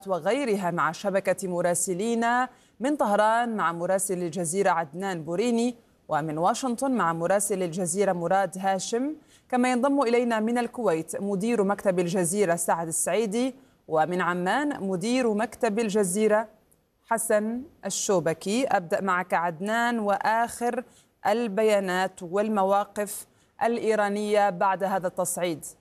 وغيرها مع شبكة مراسلين من طهران مع مراسل الجزيرة عدنان بوريني، ومن واشنطن مع مراسل الجزيرة مراد هاشم. كما ينضم إلينا من الكويت مدير مكتب الجزيرة سعد السعيدي، ومن عمان مدير مكتب الجزيرة حسن الشوبكي. أبدأ معك عدنان، وآخر البيانات والمواقف الإيرانية بعد هذا التصعيد.